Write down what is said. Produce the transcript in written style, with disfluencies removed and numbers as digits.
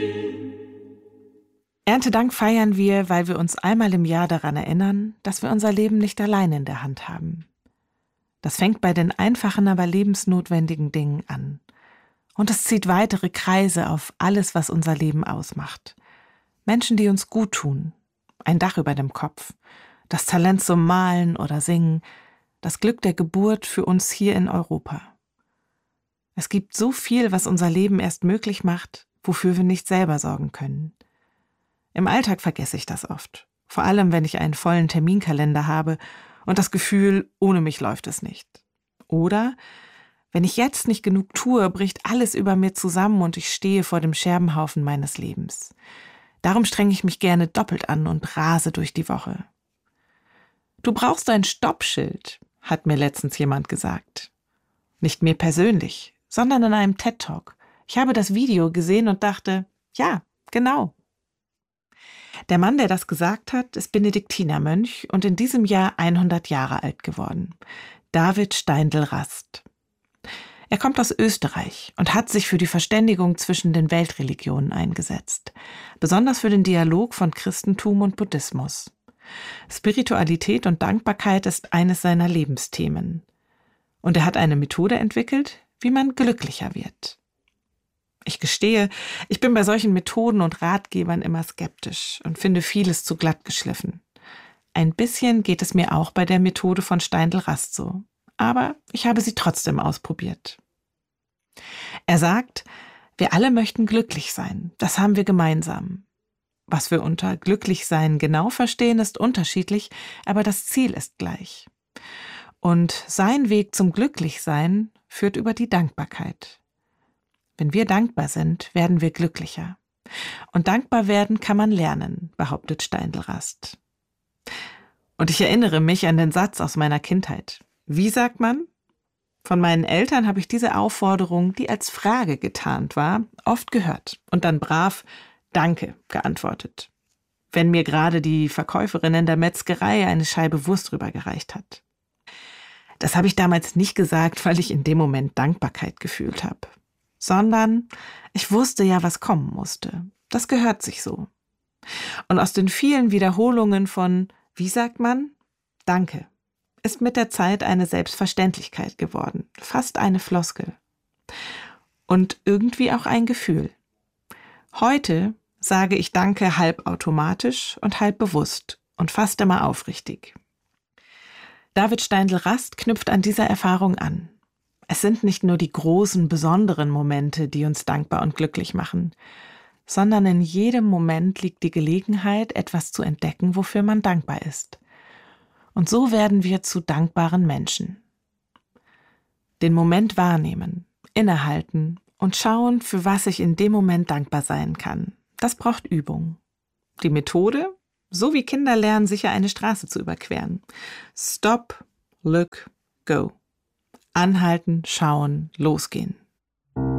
Erntedank feiern wir, weil wir uns einmal im Jahr daran erinnern, dass wir unser Leben nicht allein in der Hand haben. Das fängt bei den einfachen, aber lebensnotwendigen Dingen an. Und es zieht weitere Kreise auf alles, was unser Leben ausmacht. Menschen, die uns gut tun, ein Dach über dem Kopf, das Talent zum Malen oder Singen, das Glück der Geburt für uns hier in Europa. Es gibt so viel, was unser Leben erst möglich macht, wofür wir nicht selber sorgen können. Im Alltag vergesse ich das oft, vor allem wenn ich einen vollen Terminkalender habe und das Gefühl, ohne mich läuft es nicht. Oder wenn ich jetzt nicht genug tue, bricht alles über mir zusammen und ich stehe vor dem Scherbenhaufen meines Lebens. Darum strenge ich mich gerne doppelt an und rase durch die Woche. Du brauchst ein Stoppschild, hat mir letztens jemand gesagt. Nicht mir persönlich, sondern in einem TED-Talk. Ich habe das Video gesehen und dachte, ja, genau. Der Mann, der das gesagt hat, ist Benediktinermönch und in diesem Jahr 100 Jahre alt geworden. David Steindl-Rast. Er kommt aus Österreich und hat sich für die Verständigung zwischen den Weltreligionen eingesetzt, besonders für den Dialog von Christentum und Buddhismus. Spiritualität und Dankbarkeit ist eines seiner Lebensthemen. Und er hat eine Methode entwickelt, wie man glücklicher wird. Ich gestehe, ich bin bei solchen Methoden und Ratgebern immer skeptisch und finde vieles zu glatt geschliffen. Ein bisschen geht es mir auch bei der Methode von Steindl-Rast so, aber ich habe sie trotzdem ausprobiert. Er sagt, wir alle möchten glücklich sein, das haben wir gemeinsam. Was wir unter glücklich sein genau verstehen, ist unterschiedlich, aber das Ziel ist gleich. Und sein Weg zum Glücklichsein führt über die Dankbarkeit. Wenn wir dankbar sind, werden wir glücklicher. Und dankbar werden kann man lernen, behauptet Steindl-Rast. Und ich erinnere mich an den Satz aus meiner Kindheit. Wie sagt man? Von meinen Eltern habe ich diese Aufforderung, die als Frage getarnt war, oft gehört und dann brav Danke geantwortet, wenn mir gerade die Verkäuferin in der Metzgerei eine Scheibe Wurst rübergereicht hat. Das habe ich damals nicht gesagt, weil ich in dem Moment Dankbarkeit gefühlt habe, sondern ich wusste ja, was kommen musste. Das gehört sich so. Und aus den vielen Wiederholungen von, wie sagt man? Danke, ist mit der Zeit eine Selbstverständlichkeit geworden, fast eine Floskel. Und irgendwie auch ein Gefühl. Heute sage ich Danke halb automatisch und halb bewusst und fast immer aufrichtig. David Steindl-Rast knüpft an dieser Erfahrung an. Es sind nicht nur die großen, besonderen Momente, die uns dankbar und glücklich machen, sondern in jedem Moment liegt die Gelegenheit, etwas zu entdecken, wofür man dankbar ist. Und so werden wir zu dankbaren Menschen. Den Moment wahrnehmen, innehalten und schauen, für was ich in dem Moment dankbar sein kann. Das braucht Übung. Die Methode? So wie Kinder lernen, sicher eine Straße zu überqueren. Stop, look, go. Anhalten, schauen, losgehen.